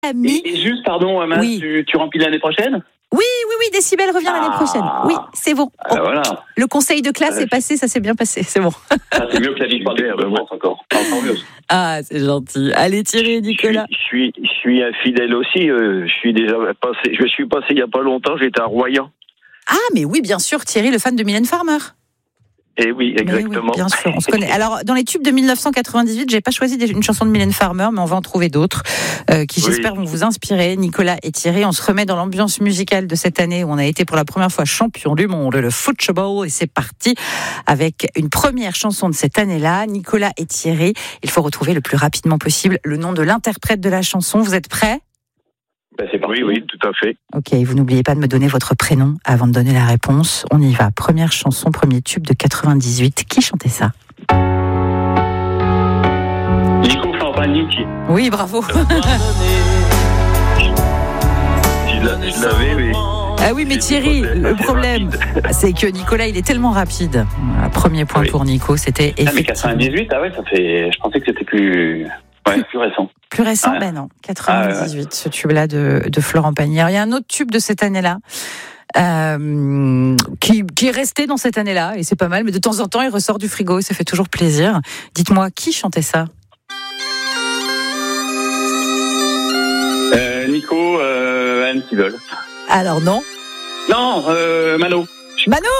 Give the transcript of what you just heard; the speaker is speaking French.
Ami. Et juste, pardon, Mas, Oui. tu remplis l'année prochaine? Oui, Décibel revient l'année prochaine. Oui, c'est bon. Voilà. Le conseil de classe est passé, ça s'est bien passé, c'est bon. C'est mieux que la victoire de France encore. Encore mieux. Ah, c'est gentil. Allez, Thierry, Nicolas. Je suis un fidèle aussi. Je suis passé il y a pas longtemps. J'étais à Royan. Ah, mais oui, bien sûr, Thierry, le fan de Mylène Farmer. Et oui, exactement. Oui, bien sûr, on se connaît. Alors, dans les tubes de 1998, j'ai pas choisi une chanson de Mylène Farmer, mais on va en trouver d'autres qui, j'espère, vont vous inspirer. Nicolas et Thierry, on se remet dans l'ambiance musicale de cette année où on a été pour la première fois champion du monde, le football, et c'est parti avec une première chanson de cette année-là. Nicolas et Thierry, il faut retrouver le plus rapidement possible le nom de l'interprète de la chanson. Vous êtes prêts ? C'est parti. Oui, tout à fait. Ok, vous n'oubliez pas de me donner votre prénom avant de donner la réponse. On y va. Première chanson, premier tube de 98. Qui chantait ça ? Nico Champagne-Nitti. Oui, bravo. Je l'avais, mais... Ah oui, mais Thierry, le problème, c'est que Nicolas, il est tellement rapide. Voilà, premier point pour Nico, c'était Mais effectivement... 98, ça fait... Je pensais que c'était plus récent. Plus récent, ben non. 98, ce tube-là de Florent Pagny. Il y a un autre tube de cette année-là. Qui est resté dans cette année-là, et c'est pas mal, mais de temps en temps, il ressort du frigo, et ça fait toujours plaisir. Dites-moi, qui chantait ça ? Nico, Anne Sivol. Alors non. Non, Mano. Mano !